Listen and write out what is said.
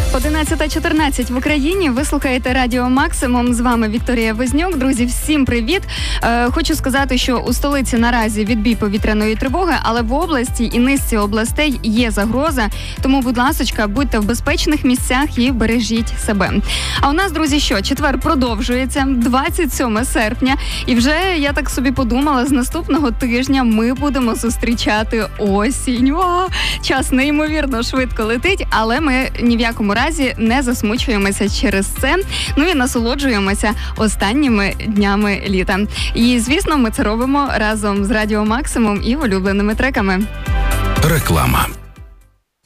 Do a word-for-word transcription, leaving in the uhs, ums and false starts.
одинадцята чотирнадцять в Україні. Ви слухаєте Радіо Максимум. З вами Вікторія Вознюк. Друзі, всім привіт. Е, хочу сказати, що у столиці наразі відбій повітряної тривоги, але в області і низці областей є загроза. Тому, будь ласочка, будьте в безпечних місцях і бережіть себе. А у нас, друзі, що? Четвер продовжується, двадцять сьоме серпня. І вже, я так собі подумала, з наступного тижня ми будемо зустрічати осінь. О, час неймовірно швидко летить, але ми ні в якому разі не засмучуємося через це. Ну і насолоджуємося останніми днями літа. І, звісно, ми це робимо разом з Радіо Максимум і улюбленими треками. Реклама.